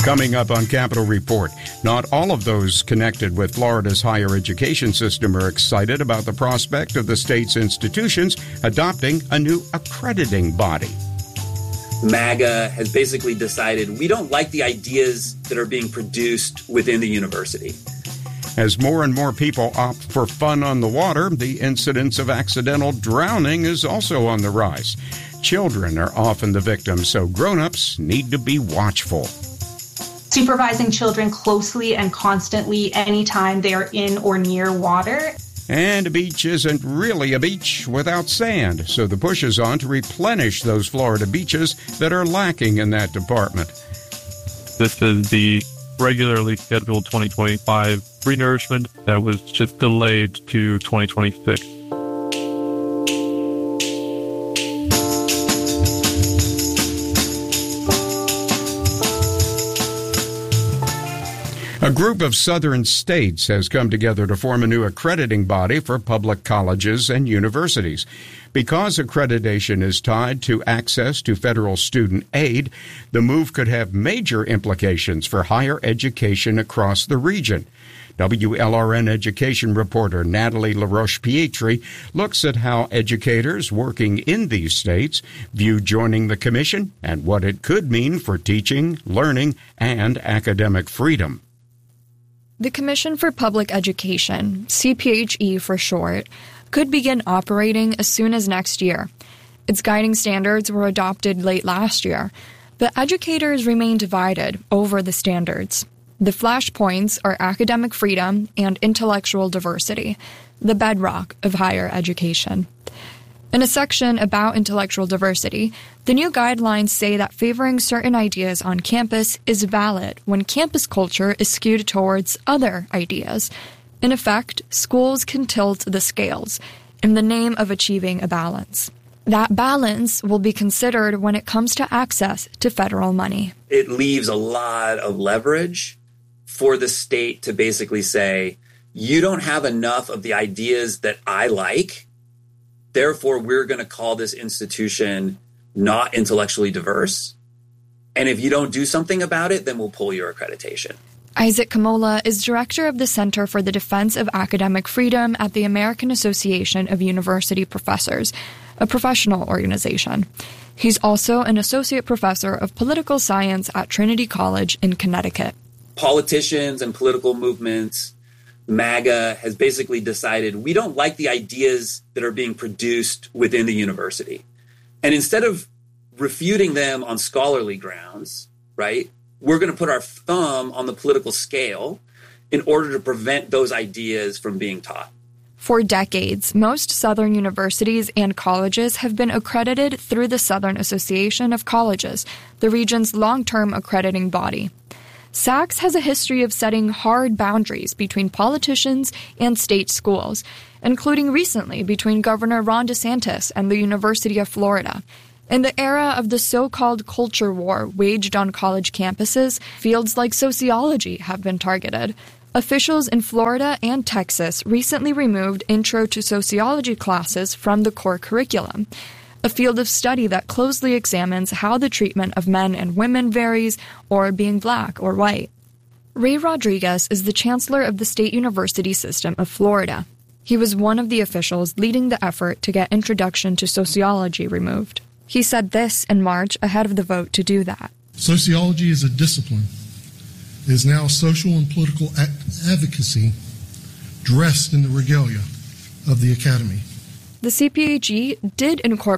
Coming up on Capitol Report, not all of those connected with Florida's higher education system are excited about the prospect of the state's institutions adopting a new accrediting body. MAGA has basically decided we don't like the ideas that are being produced within the university. As more and more people opt for fun on the water, the incidence of accidental drowning is also on the rise. Children are often the victims, so grown-ups need to be watchful. Supervising children closely and constantly anytime they are in or near water. And a beach isn't really a beach without sand, so the push is on to replenish those Florida beaches that are lacking in that department. This is the regularly scheduled 2025 renourishment that was just delayed to 2026. A group of southern states has come together to form a new accrediting body for public colleges and universities. Because accreditation is tied to access to federal student aid, the move could have major implications for higher education across the region. WLRN education reporter Natalie LaRoche-Pietri looks at how educators working in these states view joining the commission and what it could mean for teaching, learning, and academic freedom. The Commission for Public Education, CPHE for short, could begin operating as soon as next year. Its guiding standards were adopted late last year, but educators remain divided over the standards. The flashpoints are academic freedom and intellectual diversity, the bedrock of higher education. In a section about intellectual diversity, the new guidelines say that favoring certain ideas on campus is valid when campus culture is skewed towards other ideas. In effect, schools can tilt the scales in the name of achieving a balance. That balance will be considered when it comes to access to federal money. It leaves a lot of leverage for the state to basically say, you don't have enough of the ideas that I like. Therefore, we're going to call this institution not intellectually diverse. And if you don't do something about it, then we'll pull your accreditation. Isaac Kamola is director of the Center for the Defense of Academic Freedom at the American Association of University Professors, a professional organization. He's also an associate professor of political science at Trinity College in Connecticut. Politicians and political movements, MAGA has basically decided we don't like the ideas that are being produced within the university. And instead of refuting them on scholarly grounds, right, we're going to put our thumb on the political scale in order to prevent those ideas from being taught. For decades, most Southern universities and colleges have been accredited through the Southern Association of Colleges, the region's long-term accrediting body. SACS has a history of setting hard boundaries between politicians and state schools, including recently between Governor Ron DeSantis and the University of Florida. In the era of the so-called culture war waged on college campuses, fields like sociology have been targeted. Officials in Florida and Texas recently removed Intro to Sociology classes from the core curriculum, a field of study that closely examines how the treatment of men and women varies, or being black or white. Ray Rodriguez is the chancellor of the State University System of Florida. He was one of the officials leading the effort to get Introduction to Sociology removed. He said this in March ahead of the vote to do that. Sociology is a discipline. It is now social and political advocacy dressed in the regalia of the academy. The CPHE did incorporate